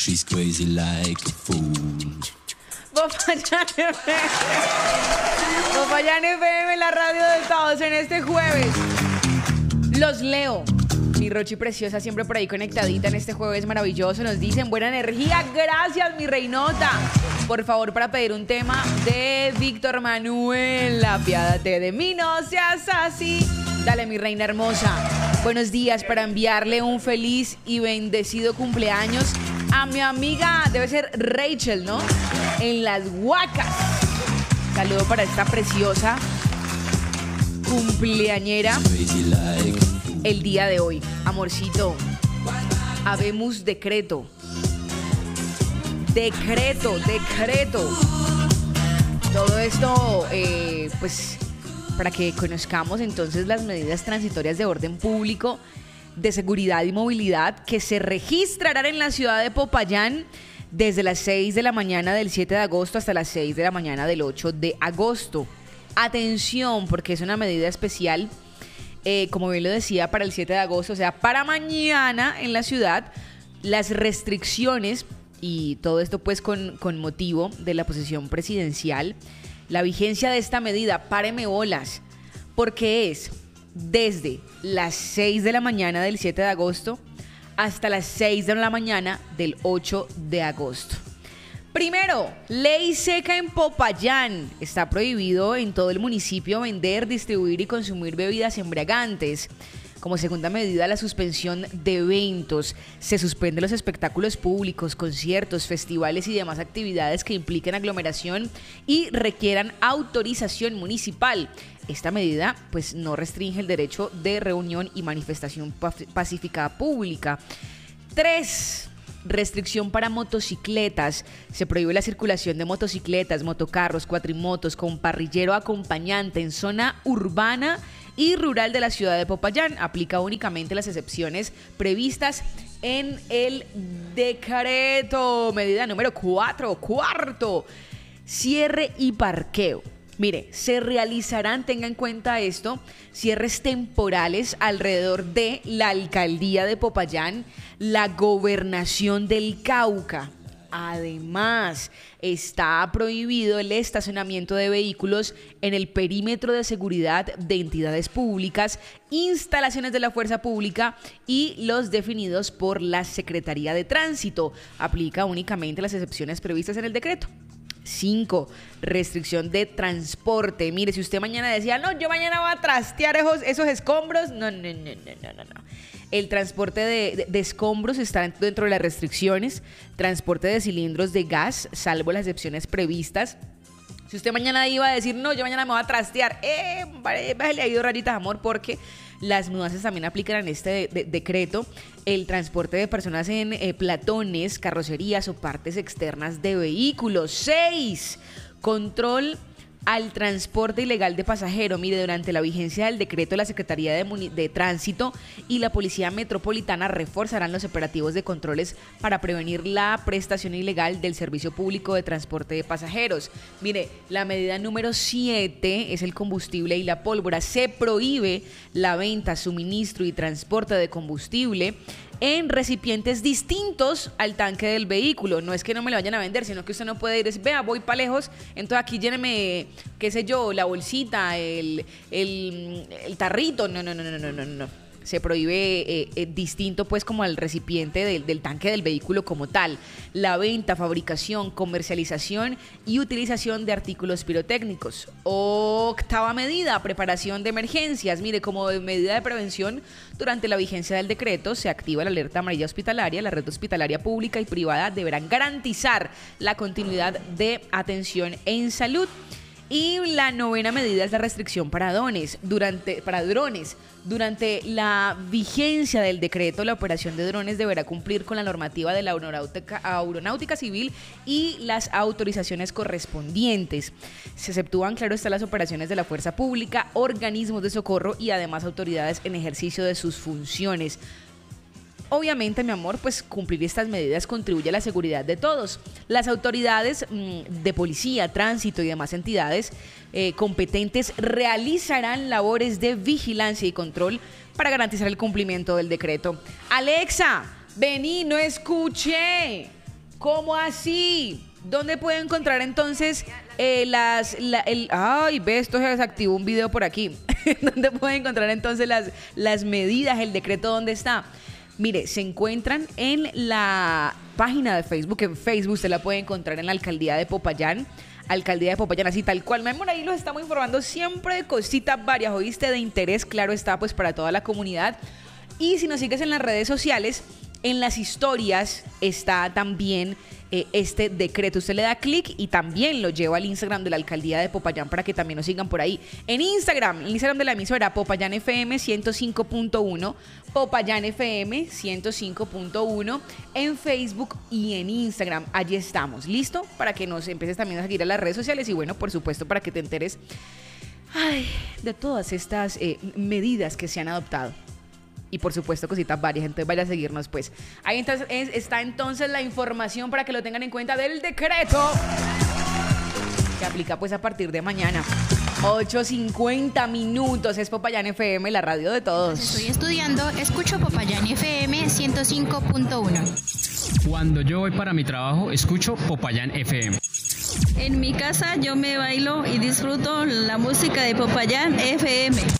She's crazy like a fool. Popayán FM, la radio de todos en este jueves. Los leo. Mi Rochi preciosa siempre por ahí conectadita en este jueves maravilloso. Nos dicen buena energía. Gracias, mi reinota. Por favor, para pedir un tema de Víctor Manuel. Apiádate de mí, no seas así. Dale, mi reina hermosa. Buenos días, para enviarle un feliz y bendecido cumpleaños a mi amiga, debe ser Rachel, ¿no? En Las Huacas. Saludo para esta preciosa cumpleañera el día de hoy. Amorcito, habemos decreto. Decreto. Todo esto, pues, para que conozcamos entonces las medidas transitorias de orden público, de seguridad y movilidad que se registrarán en la ciudad de Popayán desde las 6 de la mañana del 7 de agosto hasta las 6 de la mañana del 8 de agosto. Atención, porque es una medida especial, como bien lo decía, para el 7 de agosto, o sea, para mañana en la ciudad, las restricciones, y todo esto pues con motivo de la posesión presidencial, la vigencia de esta medida, páreme bolas, porque es desde las 6 de la mañana del 7 de agosto hasta las 6 de la mañana del 8 de agosto. Primero, ley seca en Popayán. Está prohibido en todo el municipio vender, distribuir y consumir bebidas embriagantes. Como segunda medida, la suspensión de eventos. Se suspenden los espectáculos públicos, conciertos, festivales y demás actividades que impliquen aglomeración y requieran autorización municipal. Esta medida, pues, no restringe el derecho de reunión y manifestación pacífica pública. 3. Restricción para motocicletas. Se prohíbe la circulación de motocicletas, motocarros, cuatrimotos con parrillero acompañante en zona urbana y rural de la ciudad de Popayán. Aplica únicamente las excepciones previstas en el decreto. Medida número 4, cuarto. Cierre y parqueo. Mire, se realizarán, tenga en cuenta esto, cierres temporales alrededor de la alcaldía de Popayán, la gobernación del Cauca. Además, está prohibido el estacionamiento de vehículos en el perímetro de seguridad de entidades públicas, instalaciones de la fuerza pública y los definidos por la Secretaría de Tránsito. Aplica únicamente las excepciones previstas en el decreto. 5. Restricción de transporte. Mire, si usted mañana decía, no, yo mañana voy a trastear esos escombros, no. El transporte de escombros está dentro de las restricciones. Transporte de cilindros de gas, salvo las excepciones previstas. Si usted mañana iba a decir, no, yo mañana me voy a trastear, bájale ahí 2 rayitas, amor, porque las mudanzas también aplican en este decreto. El transporte de personas en platones, carrocerías o partes externas de vehículos. 6. Control al transporte ilegal de pasajero. Mire, durante la vigencia del decreto, la Secretaría de Tránsito y la Policía Metropolitana reforzarán los operativos de controles para prevenir la prestación ilegal del servicio público de transporte de pasajeros. Mire, la medida número 7 es el combustible y la pólvora. Se prohíbe la venta, suministro y transporte de combustible en recipientes distintos al tanque del vehículo. No es que no me lo vayan a vender, sino que usted no puede ir, vea, voy para lejos, entonces aquí lléneme, qué sé yo, la bolsita, el tarrito. No. Se prohíbe distinto pues como al recipiente del tanque del vehículo como tal. La venta, fabricación, comercialización y utilización de artículos pirotécnicos. 8ª medida, preparación de emergencias. Mire, como medida de prevención, durante la vigencia del decreto se activa la alerta amarilla hospitalaria. La red hospitalaria pública y privada deberán garantizar la continuidad de atención en salud. Y la 9ª medida es la restricción para drones. Durante la vigencia del decreto, la operación de drones deberá cumplir con la normativa de la aeronáutica civil y las autorizaciones correspondientes. Se exceptúan, claro está, las operaciones de la fuerza pública, organismos de socorro y además autoridades en ejercicio de sus funciones. Obviamente, mi amor, pues cumplir estas medidas contribuye a la seguridad de todos. Las autoridades de policía, tránsito y demás entidades competentes realizarán labores de vigilancia y control para garantizar el cumplimiento del decreto. Alexa, vení, no escuché. ¿Cómo así? ¿Dónde puede encontrar entonces ay, ve, esto se desactivó un video por aquí. ¿Dónde puede encontrar entonces las medidas, el decreto, dónde está? Mire, se encuentran en la página de Facebook. En Facebook usted la puede encontrar en la Alcaldía de Popayán. Alcaldía de Popayán, así tal cual. Por ahí los estamos informando siempre de cositas varias, ¿oíste? De interés, claro está, pues para toda la comunidad. Y si nos sigues en las redes sociales, en las historias está también este decreto. Usted le da clic y también lo lleva al Instagram de la Alcaldía de Popayán para que también nos sigan por ahí. En Instagram, el Instagram de la emisora Popayán FM 105.1, Popayán FM 105.1, en Facebook y en Instagram. Allí estamos, ¿listo? Para que nos empieces también a seguir a las redes sociales y bueno, por supuesto, para que te enteres de todas estas medidas que se han adoptado. Y por supuesto cositas varias, entonces vaya a seguirnos pues. Ahí entonces está entonces la información para que lo tengan en cuenta del decreto que aplica pues a partir de mañana. 8:50 minutos, es Popayán FM, la radio de todos. Estoy estudiando, escucho Popayán FM 105.1. Cuando yo voy para mi trabajo, escucho Popayán FM. En mi casa yo me bailo y disfruto la música de Popayán FM.